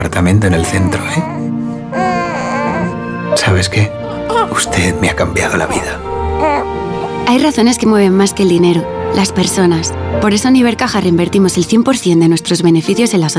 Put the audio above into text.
apartamento en el centro, ¿eh? ¿Sabes qué? Usted me ha cambiado la vida. Hay razones que mueven más que el dinero, las personas. Por eso en Ibercaja reinvertimos el 100% de nuestros beneficios en la sociedad.